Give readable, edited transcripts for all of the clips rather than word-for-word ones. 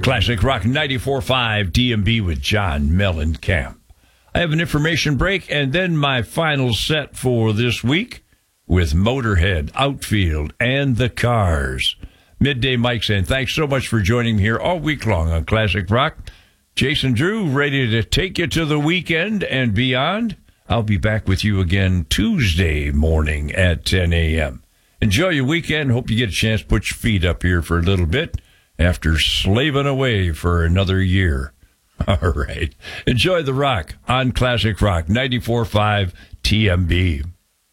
Classic Rock 94.5 DMB with John Mellencamp. I have an information break and then my final set for this week with Motorhead, Outfield, and the Cars. Midday Mike saying, thanks so much for joining me here all week long on Classic Rock. Jason Drew, ready to take you to the weekend and beyond. I'll be back with you again Tuesday morning at 10 a.m. Enjoy your weekend. Hope you get a chance to put your feet up here for a little bit after slaving away for another year. All right. Enjoy the rock on Classic Rock 94.5 TMB.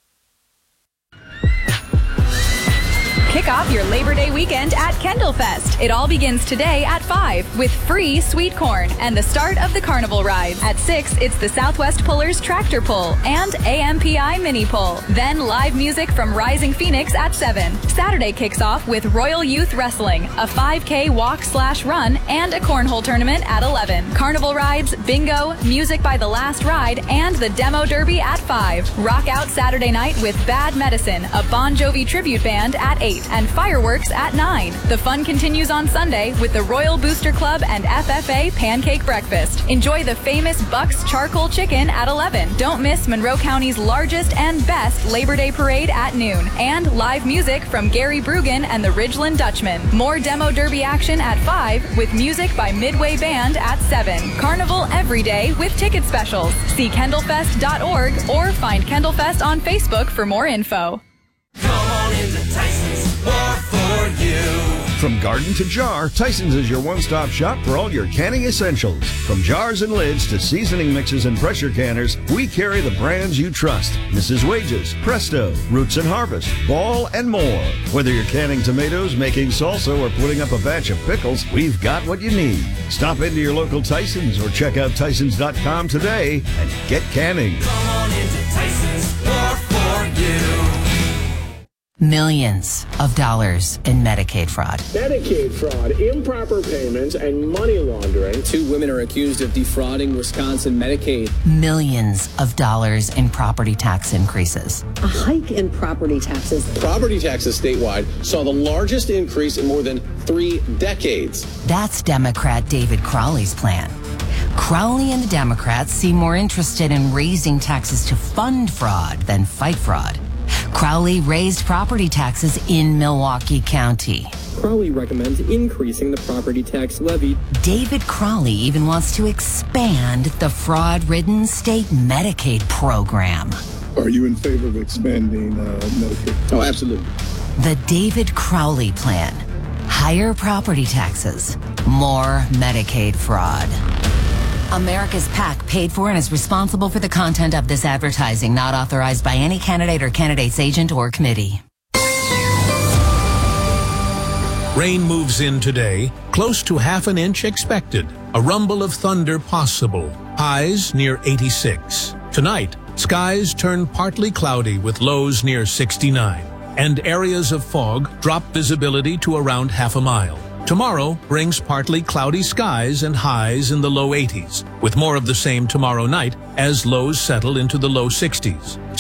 Kick off your Labor Day weekend at Kendallfest. It all begins today at 5 with free sweet corn and the start of the carnival rides. At 6, it's the Southwest Pullers Tractor Pull and AMPI Mini Pull. Then live music from Rising Phoenix at 7. Saturday kicks off with Royal Youth Wrestling, a 5K walk/run, and a cornhole tournament at 11. Carnival rides, bingo, music by The Last Ride, and the Demo Derby at 5. Rock out Saturday night with Bad Medicine, a Bon Jovi tribute band at 8. And fireworks at 9. The fun continues on Sunday with the Royal Booster Club and FFA Pancake Breakfast. Enjoy the famous Buck's Charcoal Chicken at 11. Don't miss Monroe County's largest and best Labor Day Parade at noon. And live music from Gary Brugan and the Ridgeland Dutchman. More Demo Derby action at 5 with music by Midway Band at 7. Carnival every day with ticket specials. See kendallfest.org or find Kendallfest on Facebook for more info. Come on into Tyson's, more for you. From garden to jar, Tyson's is your one-stop shop for all your canning essentials. From jars and lids to seasoning mixes and pressure canners, we carry the brands you trust. Mrs. Wages, Presto, Roots and Harvest, Ball, and more. Whether you're canning tomatoes, making salsa, or putting up a batch of pickles, we've got what you need. Stop into your local Tyson's or check out Tysons.com today and get canning. Come on into Tyson's, more for you. Millions of dollars in Medicaid fraud. Medicaid fraud, improper payments, and money laundering. 2 women are accused of defrauding Wisconsin Medicaid. Millions of dollars in property tax increases. A hike in property taxes. Property taxes statewide saw the largest increase in more than 3 decades. That's Democrat David Crowley's plan. Crowley and the Democrats seem more interested in raising taxes to fund fraud than fight fraud. Crowley raised property taxes in Milwaukee County. Crowley recommends increasing the property tax levy. David Crowley even wants to expand the fraud-ridden state Medicaid program. Are you in favor of expanding Medicaid? Oh, absolutely. The David Crowley plan. Higher property taxes, more Medicaid fraud. America's PAC paid for and is responsible for the content of this advertising, not authorized by any candidate or candidate's agent or committee. Rain moves in today, close to half an inch expected. A rumble of thunder possible. Highs near 86. Tonight, skies turn partly cloudy with lows near 69. And areas of fog drop visibility to around half a mile. Tomorrow brings partly cloudy skies and highs in the low 80s, with more of the same tomorrow night as lows settle into the low 60s.